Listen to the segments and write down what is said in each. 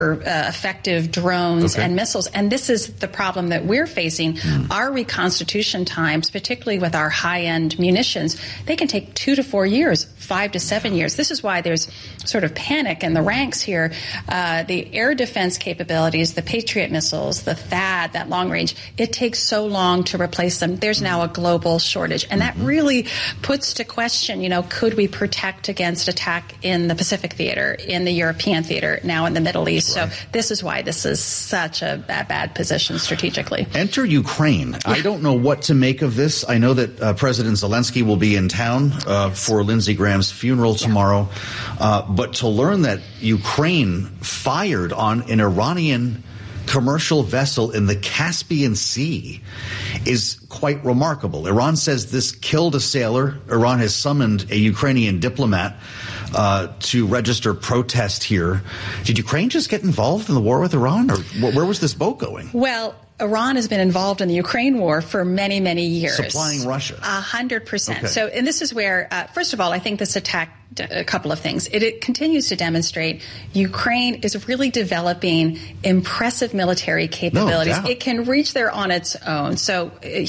effective drones and missiles. And this is the problem that we're facing. Our reconstitution times, particularly with our high-end munitions, they can take 2 to 4 years, 5 to 7 years. This is why there's sort of panic in the ranks here. The air defense capabilities, the Patriot missiles, the THAAD, that long range, it takes so long to replace them. There's now a global shortage. And that really puts to question, could we protect against attack in the Pacific theater, in the European theater, now in the Middle East? So this is why this is such a bad position strategically. Enter Ukraine. I don't know what to make of this. I know that President Zelensky will be in town for Lindsey Graham's funeral tomorrow. But to learn that Ukraine fired on an Iranian commercial vessel in the Caspian Sea is quite remarkable. Iran says this killed a sailor. Iran has summoned a Ukrainian diplomat to register protest here. Did Ukraine just get involved in the war with Iran, or where was this boat going? Well, Iran has been involved in the Ukraine war for many, many years. Supplying Russia. 100%. Okay. So, and this is where, first of all, I think this attack a couple of things. It continues to demonstrate Ukraine is really developing impressive military capabilities. No doubt. It can reach there on its own. So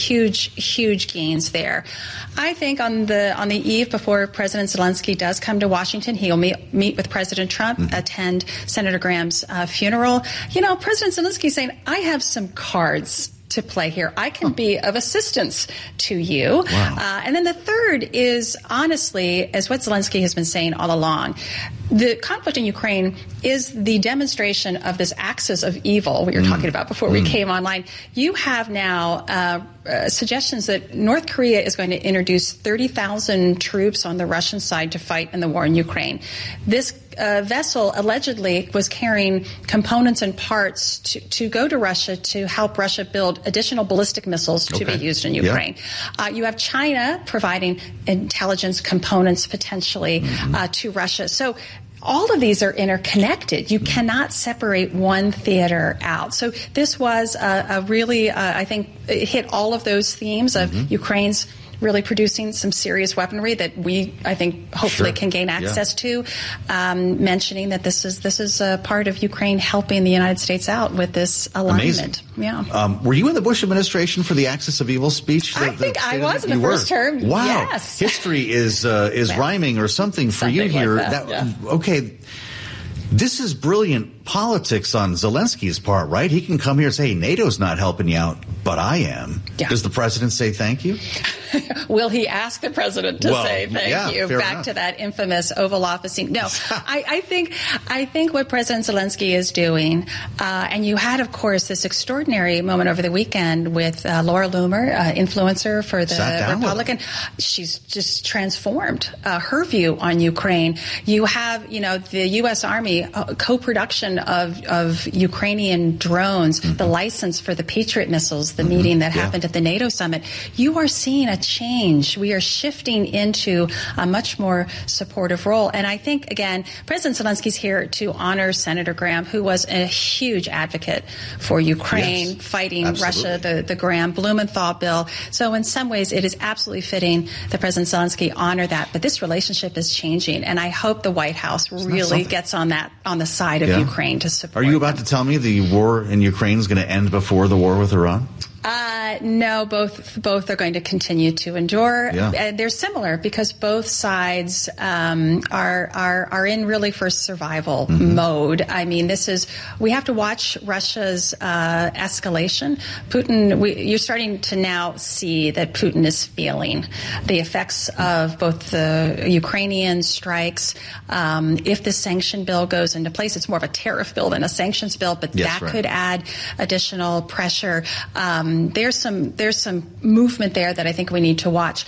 huge gains there. I think on the eve before President Zelensky does come to Washington, he'll meet with President Trump, attend Senator Graham's funeral. President Zelensky is saying, I have some cards to play here. I can be of assistance to you. Wow. And then the third is, honestly, as what Zelensky has been saying all along, the conflict in Ukraine is the demonstration of this axis of evil we were talking about before we came online. You have now suggestions that North Korea is going to introduce 30,000 troops on the Russian side to fight in the war in Ukraine. This vessel allegedly was carrying components and parts to go to Russia to help Russia build additional ballistic missiles to be used in Ukraine. Yeah. You have China providing intelligence components potentially to Russia. So all of these are interconnected. You cannot separate one theater out. So this was a really, I think, it hit all of those themes of Ukraine's really producing some serious weaponry that we, I think, hopefully can gain access to. Mentioning that this is a part of Ukraine helping the United States out with this alignment. Amazing. Yeah. Were you in the Bush administration for the Axis of Evil speech? I think I was in the first term. Wow. Yes. History is rhyming or something for you here. Like okay. This is brilliant politics on Zelensky's part, right? He can come here and say, hey, NATO's not helping you out, but I am. Yeah. Does the president say thank you? Will he ask the president to say thank you? Back enough. To that infamous Oval Office scene. No, I think what President Zelensky is doing, and you had, of course, this extraordinary moment over the weekend with Laura Loomer, influencer for the Republican. She's just transformed her view on Ukraine. You have, the U.S. Army co-production of Ukrainian drones, the license for the Patriot missiles, the meeting that happened at the NATO summit. You are seeing a change. We are shifting into a much more supportive role. And I think, again, President Zelensky's here to honor Senator Graham, who was a huge advocate for Ukraine, fighting Russia, the Graham-Blumenthal bill. So in some ways, it is absolutely fitting that President Zelensky honor that. But this relationship is changing, and I hope the White House really gets on the side of Ukraine to support. Are you about to tell me the war in Ukraine is going to end before the war with Iran? No, both are going to continue to endure. Yeah. They're similar because both sides are in really for survival mode. I mean, we have to watch Russia's escalation. Putin, you're starting to now see that Putin is feeling the effects of both the Ukrainian strikes. If the sanction bill goes into place, it's more of a tariff bill than a sanctions bill, but could add additional pressure. There's some movement there that I think we need to watch.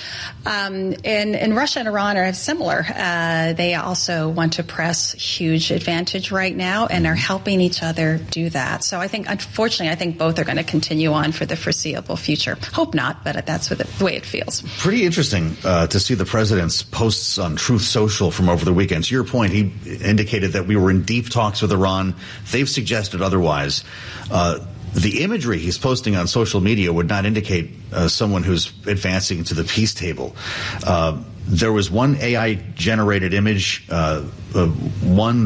And Russia and Iran are similar. They also want to press huge advantage right now and are helping each other do that. So I think, unfortunately, both are going to continue on for the foreseeable future. Hope not, but that's the way it feels. Pretty interesting to see the president's posts on Truth Social from over the weekend. To your point, he indicated that we were in deep talks with Iran. They've suggested otherwise. The imagery he's posting on social media would not indicate someone who's advancing to the peace table. There was one AI-generated image, one that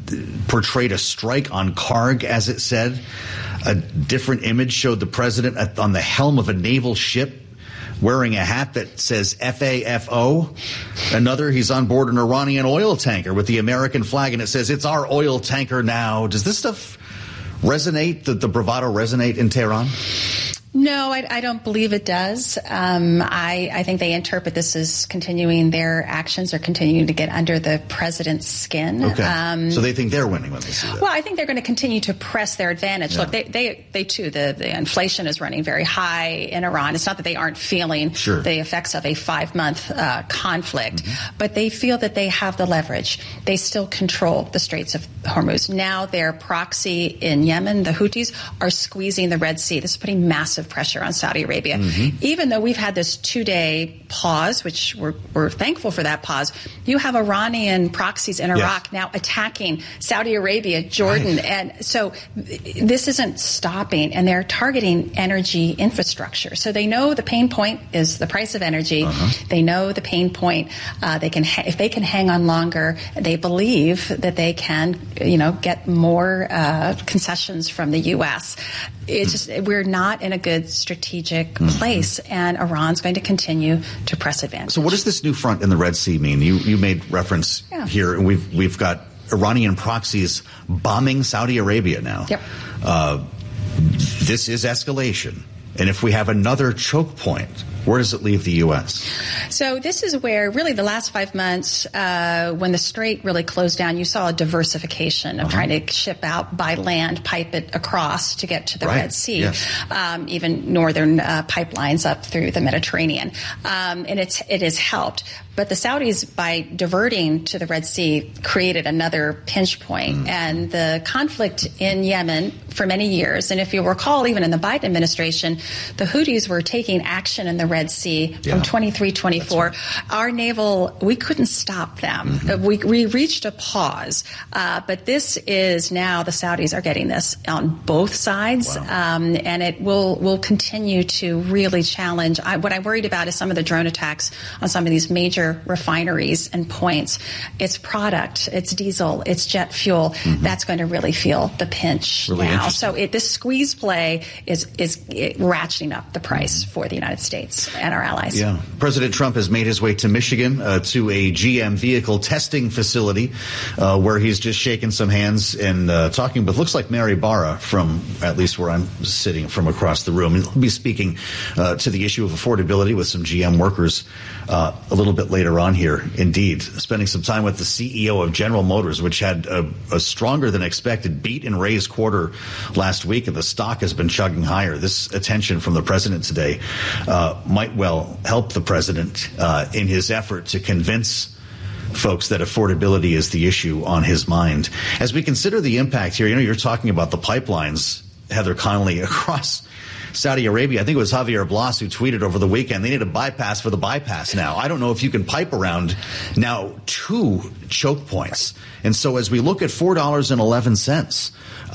portrayed a strike on Karg, as it said. A different image showed the president on the helm of a naval ship wearing a hat that says FAFO. Another, he's on board an Iranian oil tanker with the American flag, and it says, "It's our oil tanker now." Does this stuff resonate, the bravado resonate in Tehran? No, I don't believe it does. I think they interpret this as continuing their actions or continuing to get under the president's skin. Okay. So they think they're winning when they see that. Well, I think they're going to continue to press their advantage. Yeah. Look, they too, the inflation is running very high in Iran. It's not that they aren't feeling the effects of a 5-month conflict, but they feel that they have the leverage. They still control the Straits of Hormuz. Now their proxy in Yemen, the Houthis, are squeezing the Red Sea. This is putting massive pressure on Saudi Arabia. Even though we've had this 2-day pause, which we're thankful for that pause, you have Iranian proxies in Iraq now attacking Saudi Arabia, Jordan. And so this isn't stopping, and they're targeting energy infrastructure. So they know the pain point is the price of energy. They know the pain point. If they can hang on longer, they believe that they can, get more concessions from the U.S. It's just, we're not in a good strategic place, and Iran's going to continue to press advantage. So what does this new front in the Red Sea mean? You made reference here, and we've got Iranian proxies bombing Saudi Arabia now. Yep. This is escalation. And if we have another choke point, where does it leave the U.S.? So this is where really the last 5 months, when the Strait really closed down, you saw a diversification of trying to ship out by land, pipe it across to get to the Red Sea, even northern pipelines up through the Mediterranean. And it has helped. But the Saudis, by diverting to the Red Sea, created another pinch point. And the conflict in Yemen for many years, and if you recall, even in the Biden administration, the Houthis were taking action in the Red Sea from 23-24. Our naval, we couldn't stop them. We reached a pause. But this is now, the Saudis are getting this on both sides. And it will continue to really challenge. What I'm worried about is some of the drone attacks on some of these major refineries and points. It's product, it's diesel, it's jet fuel. That's going to really feel the pinch now. So this squeeze play is ratcheting up the price for the United States and our allies. Yeah. President Trump has made his way to Michigan to a GM vehicle testing facility where he's just shaking some hands and talking with, looks like Mary Barra from, at least where I'm sitting, from across the room. He'll be speaking to the issue of affordability with some GM workers a little bit later on here. Indeed, spending some time with the CEO of General Motors, which had a stronger than expected beat and raise quarter last week, and the stock has been chugging higher. This attention from the president today might well help the president in his effort to convince folks that affordability is the issue on his mind. As we consider the impact here, you're talking about the pipelines, Heather Connolly, across Saudi Arabia. I think it was Javier Blas who tweeted over the weekend, they need a bypass for the bypass now. I don't know if you can pipe around now 2 choke points. And so as we look at $4.11,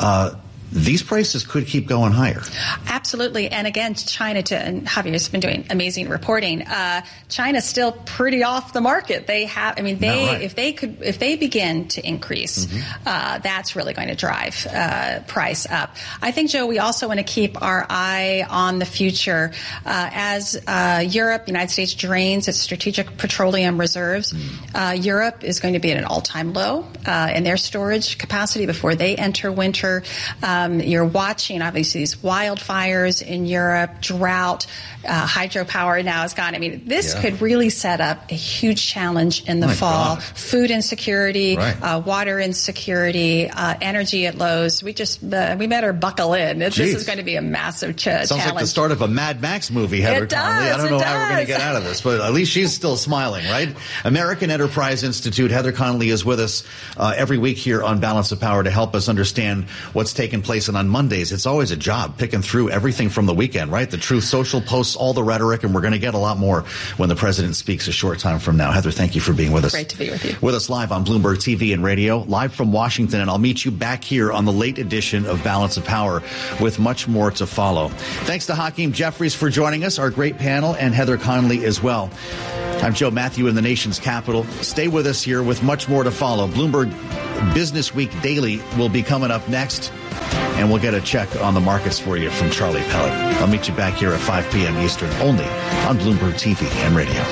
these prices could keep going higher. Absolutely. And again, China, and Javier's been doing amazing reporting. China's still pretty off the market. They have, if they begin to increase, that's really going to drive price up. I think, Joe, we also want to keep our eye on the future. As Europe, United States drains its strategic petroleum reserves, Europe is going to be at an all-time low in their storage capacity before they enter winter. You're watching, obviously, these wildfires in Europe, drought, hydropower now is gone. This could really set up a huge challenge in the fall. God. Food insecurity, water insecurity, energy at lows. We better buckle in. This is going to be a massive challenge. Sounds like the start of a Mad Max movie, Heather Connolly. I don't know how we're going to get out of this, but at least she's still smiling, right? American Enterprise Institute. Heather Connolly is with us every week here on Balance of Power to help us understand what's taken place. And on Mondays, it's always a job picking through everything from the weekend, right? The Truth Social posts all the rhetoric, and we're going to get a lot more when the president speaks a short time from now. Heather, thank you for being with us. Great to be with you. With us live on Bloomberg TV and radio, live from Washington, and I'll meet you back here on the late edition of Balance of Power with much more to follow. Thanks to Hakeem Jeffries for joining us, our great panel, and Heather Connolly as well. I'm Joe Matthew in the nation's capital. Stay with us here with much more to follow. Bloomberg Business Week Daily will be coming up next, and we'll get a check on the markets for you from Charlie Pellet. I'll meet you back here at 5 p.m. Eastern, only on Bloomberg TV and radio.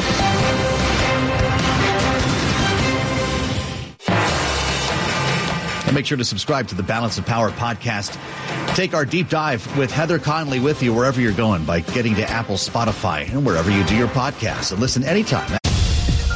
And make sure to subscribe to the Balance of Power podcast. Take our deep dive with Heather Conley with you wherever you're going by getting to Apple, Spotify, and wherever you do your podcasts. And listen anytime.